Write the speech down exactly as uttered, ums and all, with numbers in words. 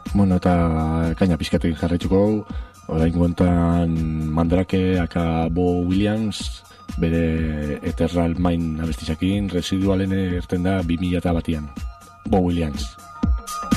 Bueno, eta kaina pizkatekin jarraituko, orain guentan Mandrake, aka Bo Williams, bere Eternal Mind abestizakin, residualen erten da bi mila batian. Bo Williams.